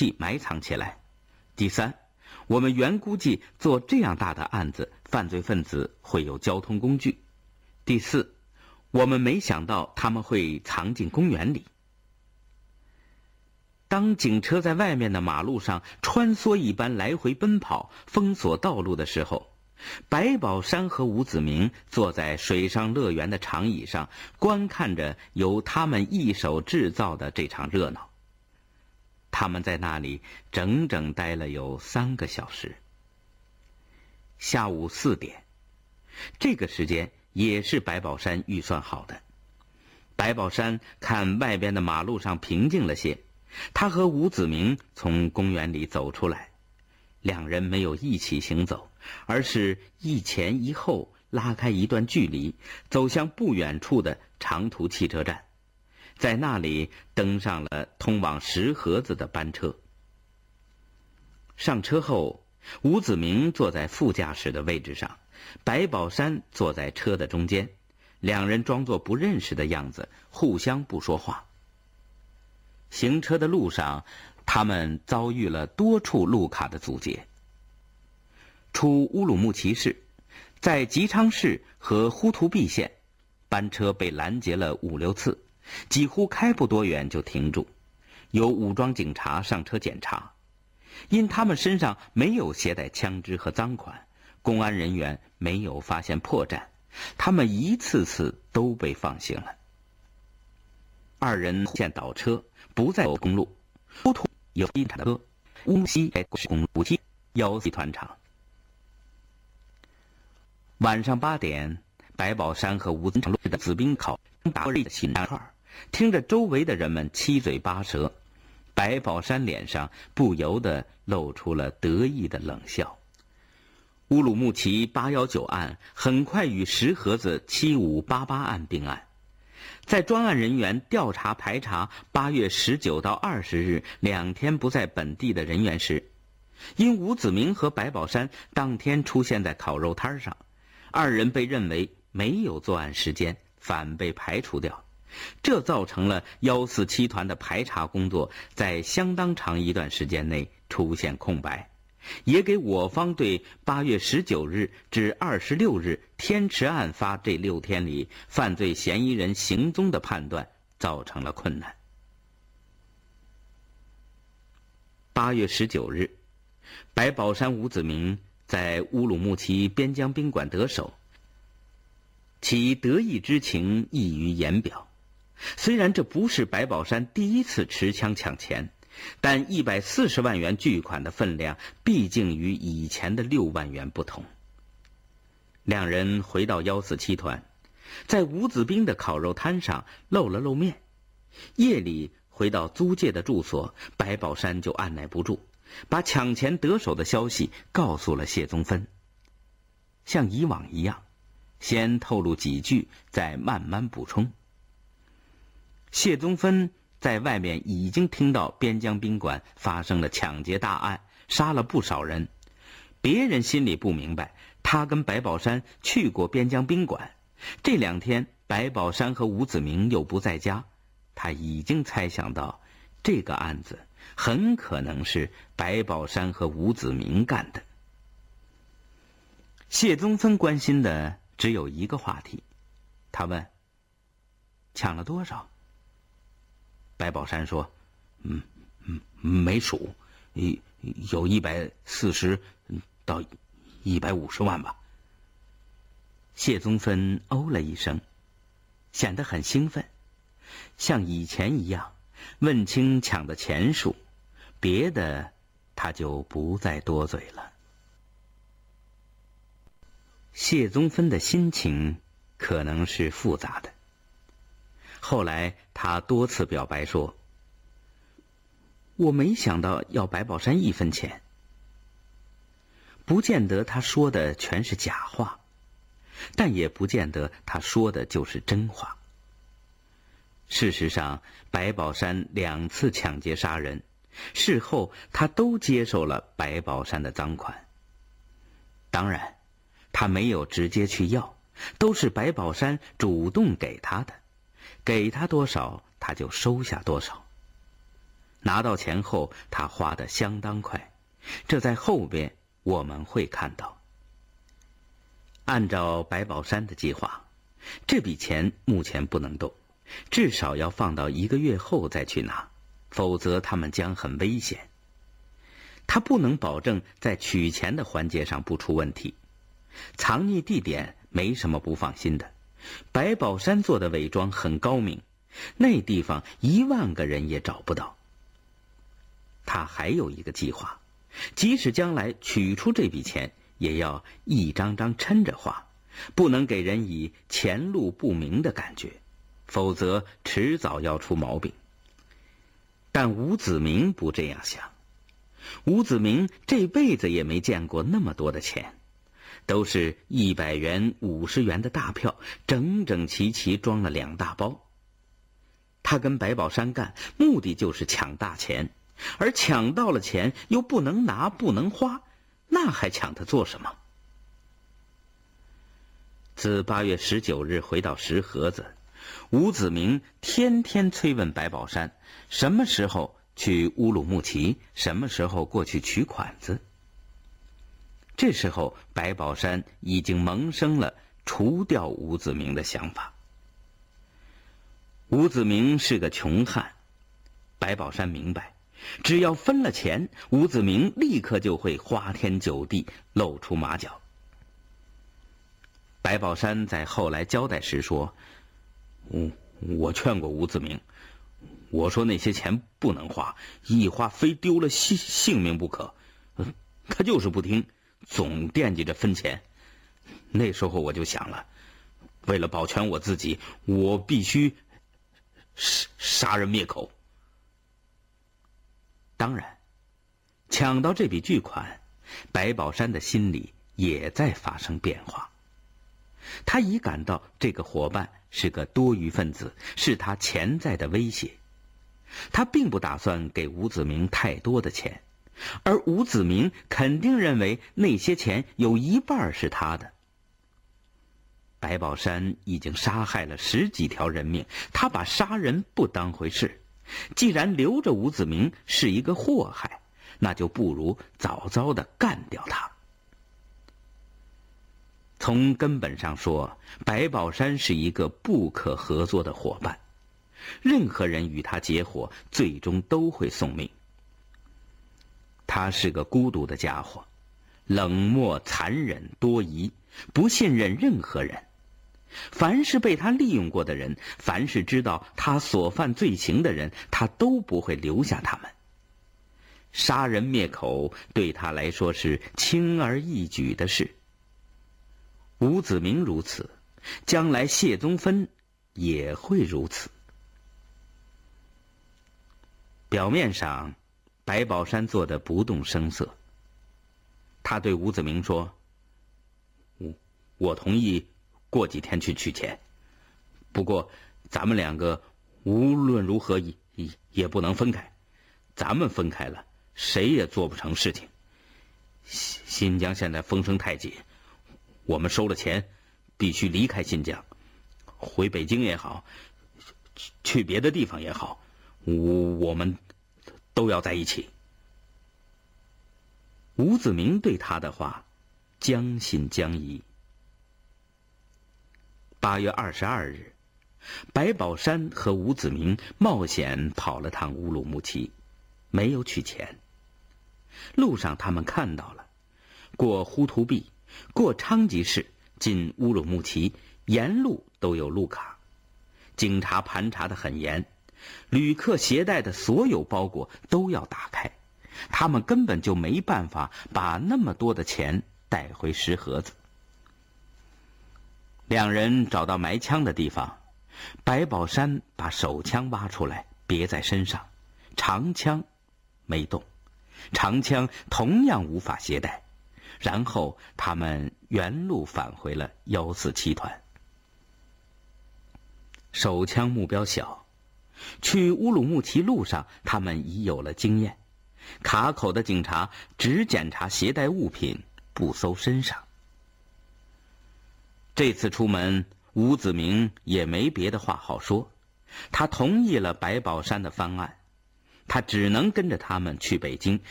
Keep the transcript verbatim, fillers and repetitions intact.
器埋藏起来。第三，我们原估计做这样大的案子，犯罪分子会有交通工具。第四，我们没想到他们会藏进公园里。当警车在外面的马路上穿梭一般来回奔跑，封锁道路的时候，白宝山和吴子明坐在水上乐园的长椅上，观看着由他们一手制造的这场热闹。他们在那里整整待了有三个小时。下午四点，这个时间也是白宝山预算好的。白宝山看外边的马路上平静了些，他和吴子明从公园里走出来，两人没有一起行走，而是一前一后拉开一段距离，走向不远处的长途汽车站，在那里登上了通往石河子的班车。上车后，吴子明坐在副驾驶的位置上，白宝山坐在车的中间，两人装作不认识的样子，互相不说话。行车的路上，他们遭遇了多处路卡的阻截。出乌鲁木齐市，在吉昌市和呼图壁县，班车被拦截了五六次，几乎开不多远就停住，有武装警察上车检查。因他们身上没有携带枪支和赃款，公安人员没有发现破绽，他们一次次都被放行了。二人现倒车，不再走公路，呼图有一台车，乌西是公路七幺四团场。晚上八点，白宝山和吴子明的子兵考打的新串，听着周围的人们七嘴八舌，白宝山脸上不由得露出了得意的冷笑。乌鲁木齐八一九案很快与石河子七五八八案并案。在专案人员调查排查八月十九到二十日两天不在本地的人员时，因吴子明和白宝山当天出现在烤肉摊上，二人被认为没有作案时间，反被排除掉。这造成了一四七团的排查工作在相当长一段时间内出现空白，也给我方对八月十九日至二十六日天池案发这六天里犯罪嫌疑人行踪的判断造成了困难。八月十九日，白宝山、吴子明在乌鲁木齐边疆宾馆得手，其得意之情溢于言表。虽然这不是白宝山第一次持枪抢钱，但一百四十万元巨款的分量毕竟与以前的六万元不同。两人回到一四七团，在吴子斌的烤肉摊上露了露面。夜里回到租界的住所，白宝山就按耐不住，把抢钱得手的消息告诉了谢宗芬。像以往一样，先透露几句，再慢慢补充。谢宗芬在外面已经听到边疆宾馆发生了抢劫大案，杀了不少人。别人心里不明白，他跟白宝山去过边疆宾馆，这两天白宝山和吴子明又不在家，他已经猜想到这个案子很可能是白宝山和吴子明干的。谢宗芬关心的只有一个话题，他问：抢了多少？白宝山说：嗯嗯，没数，有一百四十到一百五十万吧。谢宗芬哦了一声，显得很兴奋，像以前一样问清抢的钱数，别的他就不再多嘴了。谢宗芬的心情可能是复杂的。后来他多次表白说：我没想到要白宝山一分钱。不见得他说的全是假话，但也不见得他说的就是真话。事实上，白宝山两次抢劫杀人，事后他都接受了白宝山的赃款。当然，他没有直接去要，都是白宝山主动给他的，给他多少他就收下多少。 拿到钱后，他花得相当快，这在后边我们会看到。按照白宝山的计划，这笔钱目前不能动，至少要放到一个月后再去拿，否则他们将很危险。他不能保证在取钱的环节上不出问题，藏匿地点没什么不放心的。白宝山做的伪装很高明，那地方一万个人也找不到。他还有一个计划，即使将来取出这笔钱，也要一张张抻着花，不能给人以前路不明的感觉，否则迟早要出毛病。但吴子明不这样想。吴子明这辈子也没见过那么多的钱，都是一百元、五十元的大票，整整齐齐装了两大包。他跟白宝山干，目的就是抢大钱，而抢到了钱又不能拿、不能花，那还抢它做什么？自八月十九日回到石河子，吴子明天天催问白宝山什么时候去乌鲁木齐，什么时候过去取款子。这时候白宝山已经萌生了除掉吴子明的想法。吴子明是个穷汉，白宝山明白，只要分了钱，吴子明立刻就会花天酒地，露出马脚。白宝山在后来交代时说，我我劝过吴子明，我说那些钱不能花，一花非丢了性性命不可，他就是不听，总惦记着分钱。那时候我就想了，为了保全我自己，我必须杀人灭口。当然，抢到这笔巨款，白宝山的心里也在发生变化。他已感到这个伙伴是个多余分子，是他潜在的威胁。他并不打算给吴子明太多的钱，而吴子明肯定认为那些钱有一半是他的。白宝山已经杀害了十几条人命，他把杀人不当回事。既然留着吴子明是一个祸害，那就不如早早的干掉他。从根本上说，白宝山是一个不可合作的伙伴，任何人与他结伙，最终都会送命。他是个孤独的家伙，冷漠、残忍、多疑，不信任任何人。凡是被他利用过的人，凡是知道他所犯罪行的人，他都不会留下他们。杀人灭口对他来说是轻而易举的事。吴子明如此，将来谢宗芬也会如此。表面上，白宝山做得不动声色。他对吴子明说：“我我同意过几天去取钱，不过咱们两个无论如何也也不能分开，咱们分开了，谁也做不成事情。新疆现在风声太紧，我们收了钱，必须离开新疆，回北京也好，去别的地方也好，我我们都要在一起。”吴子明对他的话将信将疑。八月二十二日，白宝山和吴子明冒险跑了趟乌鲁木齐，没有取钱。路上他们看到了，过呼图壁，过昌吉市，进乌鲁木齐，沿路都有路卡，警察盘查得很严，旅客携带的所有包裹都要打开，他们根本就没办法把那么多的钱带回石河子。两人找到埋枪的地方，白宝山把手枪挖出来别在身上，长枪没动，长枪同样无法携带。然后他们原路返回了一四七团。手枪目标小，去乌鲁木齐路上他们已有了经验，卡口的警察只检查携带物品，不搜身上。这次出门，吴子明也没别的话好说，他同意了白宝山的方案。 他只能跟着他们去北京，